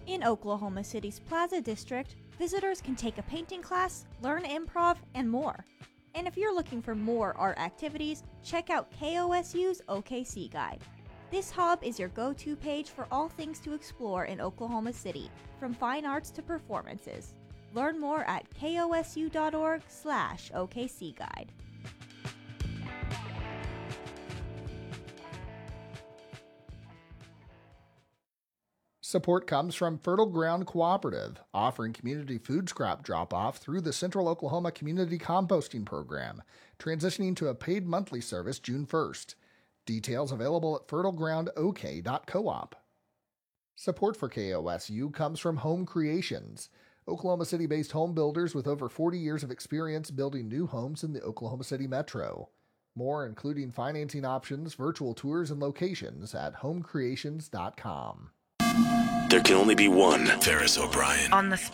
In Oklahoma City's Plaza District, visitors can take a painting class, learn improv, and more. And if you're looking for more art activities, check out KOSU's OKC Guide. This hub is your go-to page for all things to explore in Oklahoma City, from fine arts to performances. Learn more at kosu.org/OKCguide. Support comes from Fertile Ground Cooperative, offering community food scrap drop-off through the Central Oklahoma Community Composting Program, transitioning to a paid monthly service June 1st. Details available at fertilegroundok.coop. Support for KOSU comes from Home Creations, Oklahoma City-based home builders with over 40 years of experience building new homes in the Oklahoma City metro. More, including financing options, virtual tours, and locations at homecreations.com. There can only be one Ferris O'Brien. On the